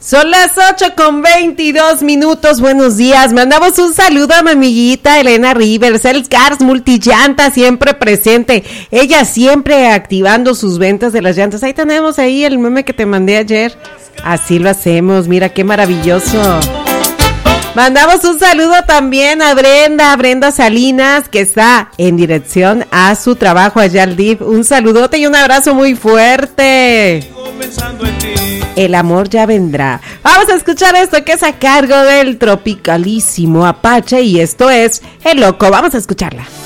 Son las 8:22. Buenos días. Mandamos un saludo a mi amiguita Elena Rivers, el Cars Multillanta, siempre presente. Ella siempre activando sus ventas de las llantas. Ahí tenemos ahí el meme que te mandé ayer. Así lo hacemos, mira qué maravilloso. Mandamos un saludo también a Brenda Salinas, que está en dirección a su trabajo allá al DIF. Un saludote y un abrazo muy fuerte. El amor ya vendrá. Vamos a escuchar esto que es a cargo del tropicalísimo Apache y esto es El Loco. Vamos a escucharla.